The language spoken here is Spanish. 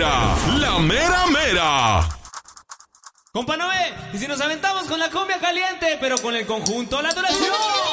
mera, la mera mera. Compa Noé, y si nos aventamos con la cumbia caliente, pero con el conjunto La Duración.